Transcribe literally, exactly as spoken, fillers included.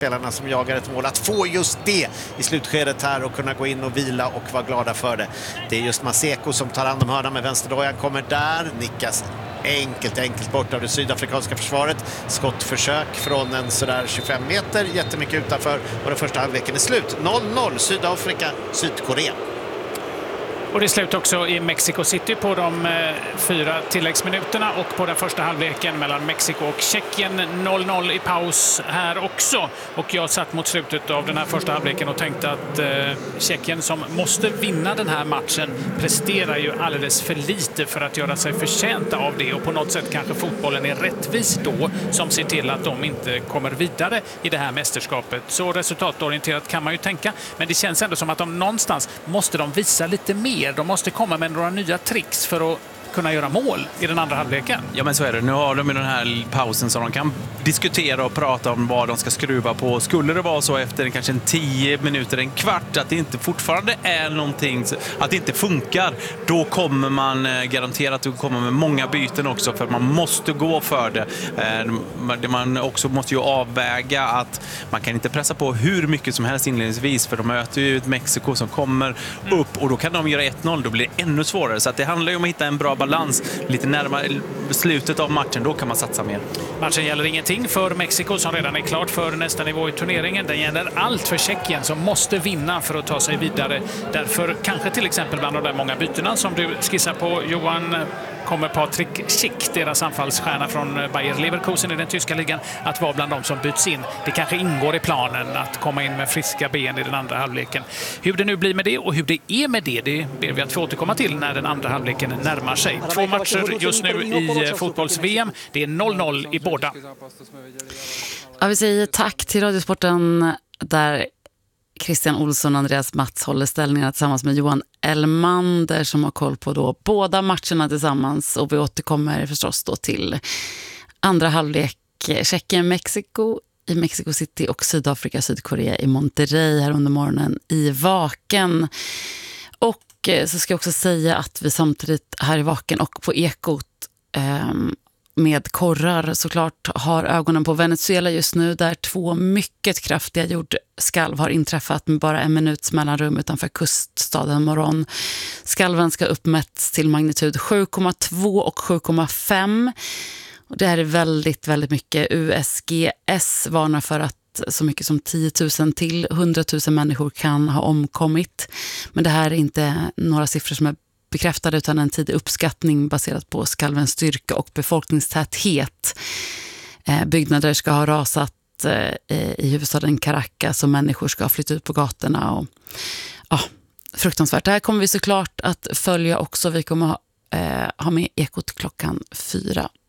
spelarna som jagar ett mål att få just det i slutskedet här och kunna gå in och vila och vara glada för det. Det är just Maseko som tar hand om hörnan med vänsterdojan, kommer där, nickas enkelt, enkelt bort av det sydafrikanska försvaret. Skottförsök från en sådär tjugofem meter, jättemycket utanför, och den första halvleken är slut. noll noll Sydafrika, Sydkorea. Och det är slut också i Mexico City på de eh, fyra tilläggsminuterna och på den första halvleken mellan Mexiko och Tjeckien. noll noll i paus här också. Och jag satt mot slutet av den här första halvleken och tänkte att eh, Tjeckien, som måste vinna den här matchen, presterar ju alldeles för lite för att göra sig förtjänta av det. Och på något sätt kanske fotbollen är rättvis då, som ser till att de inte kommer vidare i det här mästerskapet. Så resultatorienterat kan man ju tänka. Men det känns ändå som att de någonstans måste de visa lite mer. De måste komma med några nya tricks för att kunna göra mål i den andra halvleken. Ja, men så är det. Nu har de ju den här pausen så de kan diskutera och prata om vad de ska skruva på. Skulle det vara så efter kanske en tio minuter, en kvart, att det inte fortfarande är någonting, att det inte funkar, då kommer man garanterat att komma med många byten också, för man måste gå för det. Man också måste ju avväga att man kan inte pressa på hur mycket som helst inledningsvis, för de möter ju ett Mexiko som kommer upp och då kan de göra ett noll, då blir det ännu svårare. Så att det handlar ju om att hitta en bra balans lite närmare slutet av matchen, då kan man satsa mer. Matchen gäller ingenting för Mexiko som redan är klart för nästa nivå i turneringen. Den gäller allt för Tjeckien som måste vinna för att ta sig vidare. Därför kanske till exempel bland de där många bytena som du skissar på, Johan, kommer Patrik Schick, deras anfallsstjärna från Bayer Leverkusen i den tyska ligan, att vara bland de som byts in. Det kanske ingår i planen att komma in med friska ben i den andra halvleken. Hur det nu blir med det och hur det är med det, det ber vi att få återkomma till när den andra halvleken närmar sig. Två matcher just nu i fotbolls-V M. Det är noll noll i båda. Ja, vi säger tack till Radiosporten där Christian Olsson och Andreas Mats håller ställningarna tillsammans med Johan Elmander som har koll på då båda matcherna tillsammans, och vi återkommer förstås då till andra halvlek Tjeckien, Mexiko i Mexico City och Sydafrika, Sydkorea i Monterrey här under morgonen i Vaken. Och så ska jag också säga att vi samtidigt här i Vaken och på Ekot eh, med korrar såklart har ögonen på Venezuela just nu, där två mycket kraftiga jordskalv har inträffat med bara en minuts mellanrum utanför kuststaden Morón. Skalven ska uppmätts till magnitud sju komma två och sju komma fem. Och det här är väldigt, väldigt mycket. U S G S varnar för att så mycket som tio tusen till hundra tusen människor kan ha omkommit. Men det här är inte några siffror som är bekräftade utan en tidig uppskattning baserat på skalvens styrka och befolkningstäthet. Eh, byggnader ska ha rasat eh, i huvudstaden Caracas och människor ska ha flyttat ut på gatorna. Och, ja, fruktansvärt. Det här kommer vi såklart att följa också. Vi kommer ha, eh, ha med Ekot klockan fyra.